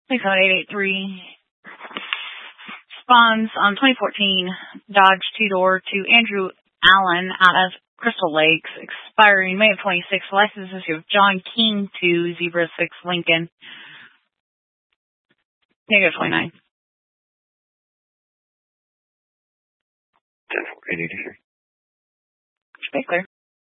60883 spawns on 2014 Dodge two-door to Andrew Allen out of Crystal Lakes, expiring May of 26. License is of John King to Zebra 6 Lincoln. Negative 29. 10-4-883. Space clear.